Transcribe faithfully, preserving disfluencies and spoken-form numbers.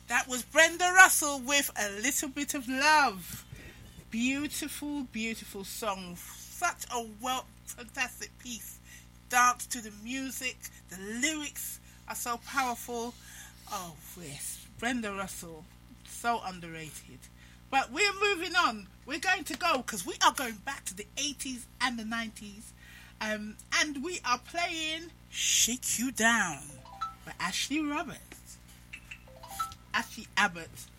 That was Brenda Russell with A Little Bit of Love. Beautiful, beautiful song. Such a well, fantastic piece. Dance to the music. The lyrics are so powerful. Oh, yes. Brenda Russell. So underrated. But we're moving on. We're going to go because we are going back to the eighties and the nineties. Um, and we are playing Shake You Down by Ashley Roberts. Ashley Abbott.